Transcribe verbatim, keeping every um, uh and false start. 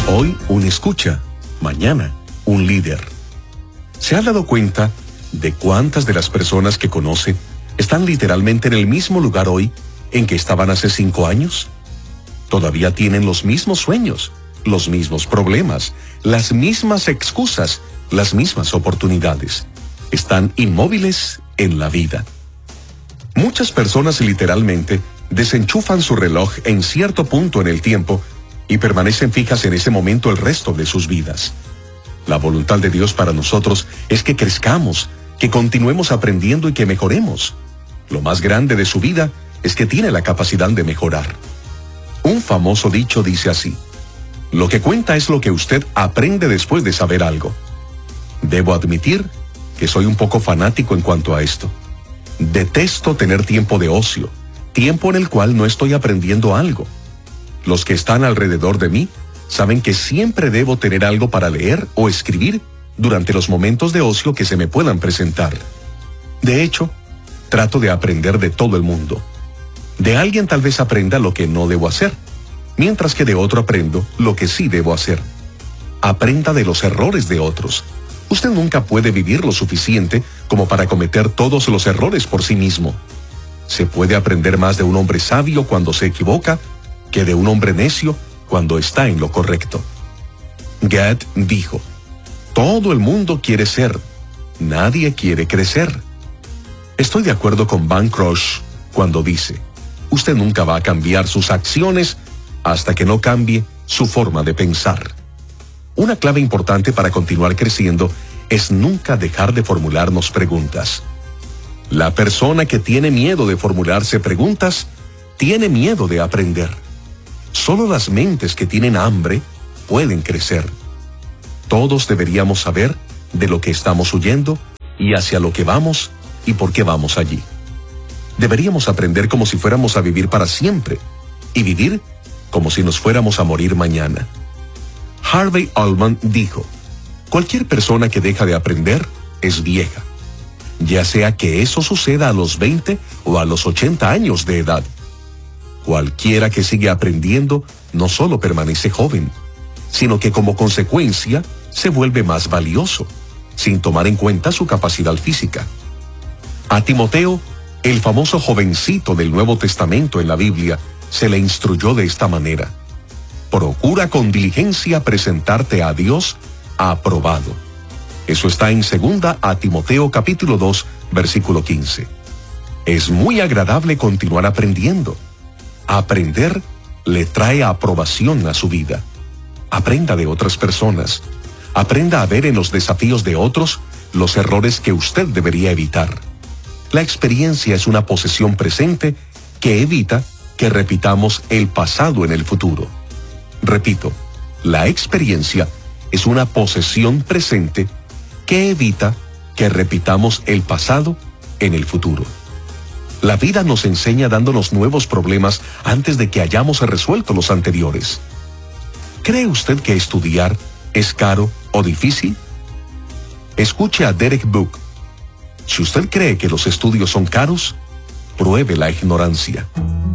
Hoy un escucha, mañana un líder. ¿Se ha dado cuenta de cuántas de las personas que conoce están literalmente en el mismo lugar hoy en que estaban hace cinco años? Todavía tienen los mismos sueños, los mismos problemas, las mismas excusas, las mismas oportunidades. Están inmóviles en la vida. Muchas personas literalmente desenchufan su reloj en cierto punto en el tiempo y permanecen fijas en ese momento el resto de sus vidas. La voluntad de Dios para nosotros es que crezcamos, que continuemos aprendiendo y que mejoremos. Lo más grande de su vida es que tiene la capacidad de mejorar. Un famoso dicho dice así: lo que cuenta es lo que usted aprende después de saber algo. Debo admitir que soy un poco fanático en cuanto a esto. Detesto tener tiempo de ocio, tiempo en el cual no estoy aprendiendo algo. Los que están alrededor de mí saben que siempre debo tener algo para leer o escribir durante los momentos de ocio que se me puedan presentar. De hecho, trato de aprender de todo el mundo. De alguien tal vez aprenda lo que no debo hacer, mientras que de otro aprendo lo que sí debo hacer. Aprenda de los errores de otros. Usted nunca puede vivir lo suficiente como para cometer todos los errores por sí mismo. Se puede aprender más de un hombre sabio cuando se equivoca que de un hombre necio cuando está en lo correcto. Goethe dijo: todo el mundo quiere ser, nadie quiere crecer. Estoy de acuerdo con Van Cross cuando dice: usted nunca va a cambiar sus acciones hasta que no cambie su forma de pensar. Una clave importante para continuar creciendo es nunca dejar de formularnos preguntas. La persona que tiene miedo de formularse preguntas, tiene miedo de aprender. Solo las mentes que tienen hambre pueden crecer. Todos deberíamos saber de lo que estamos huyendo y hacia lo que vamos y por qué vamos allí. Deberíamos aprender como si fuéramos a vivir para siempre y vivir como si nos fuéramos a morir mañana. Harvey Altman dijo: cualquier persona que deja de aprender es vieja, ya sea que eso suceda a los veinte o a los ochenta años de edad. Cualquiera que sigue aprendiendo no solo permanece joven, sino que como consecuencia se vuelve más valioso, sin tomar en cuenta su capacidad física. A Timoteo, el famoso jovencito del Nuevo Testamento en la Biblia, se le instruyó de esta manera: procura con diligencia presentarte a Dios aprobado. Eso está en segunda a Timoteo capítulo dos, versículo quince. Es muy agradable continuar aprendiendo. Aprender le trae aprobación a su vida. Aprenda de otras personas. Aprenda a ver en los desafíos de otros los errores que usted debería evitar. La experiencia es una posesión presente que evita que repitamos el pasado en el futuro. Repito, la experiencia es una posesión presente que evita que repitamos el pasado en el futuro. La vida nos enseña dándonos nuevos problemas antes de que hayamos resuelto los anteriores. ¿Cree usted que estudiar es caro o difícil? Escuche a Derek Book. Si usted cree que los estudios son caros, pruebe la ignorancia.